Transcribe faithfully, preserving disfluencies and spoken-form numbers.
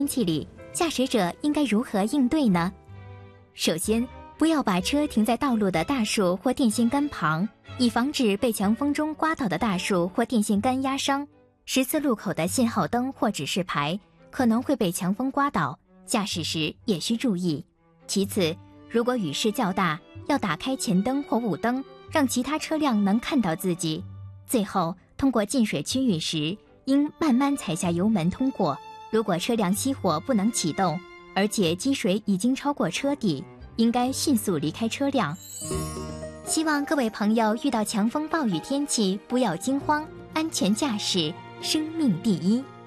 天气里，驾驶者应该如何应对呢？首先，不要把车停在道路的大树或电线杆旁，以防止被强风中刮倒的大树或电线杆压伤。十字路口的信号灯或指示牌可能会被强风刮倒，驾驶时也需注意。其次，如果雨势较大，要打开前灯或雾灯，让其他车辆能看到自己。最后，通过进水区域时，应慢慢踩下油门通过。如果车辆熄火不能启动，而且积水已经超过车底，应该迅速离开车辆。希望各位朋友遇到强风暴雨天气不要惊慌，安全驾驶，生命第一。